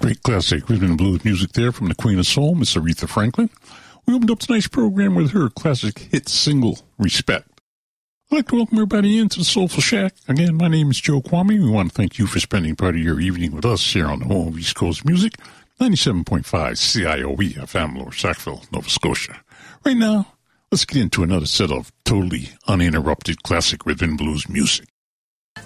Great classic rhythm and blues music there from the Queen of Soul, Miss Aretha Franklin. We opened up tonight's program with her classic hit single, Respect. I'd like to welcome everybody into the Soulful Shack. Again, my name is Joe Kwame. We want to thank you for spending part of your evening with us here on the home of East Coast Music, 97.5 CIOE FM, Lower Sackville, Nova Scotia. Right now, let's get into another set of totally uninterrupted classic rhythm and blues music.